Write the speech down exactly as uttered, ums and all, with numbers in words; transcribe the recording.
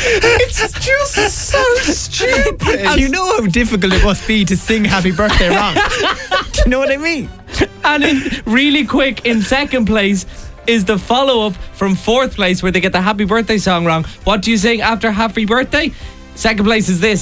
It's just so stupid. And you know how difficult it must be to sing Happy Birthday wrong. Do you know what I mean? And in, really quick, in second place is the follow-up from fourth place where they get the Happy Birthday song wrong. What do you sing after Happy Birthday? Second place is this.